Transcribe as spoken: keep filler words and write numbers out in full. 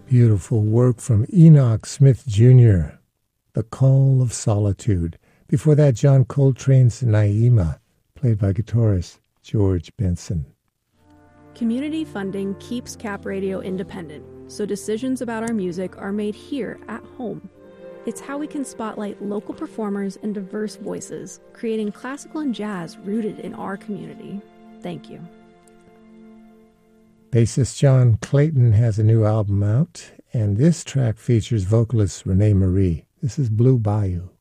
Beautiful work from Enoch Smith Junior, The Call of Solitude. Before that, John Coltrane's Naima, played by guitarist George Benson. Community funding keeps Cap Radio independent, so decisions about our music are made here at home. It's how we can spotlight local performers and diverse voices, creating classical and jazz rooted in our community. Thank you. Bassist John Clayton has a new album out, and this track features vocalist Renee Marie. This is Blue Bayou.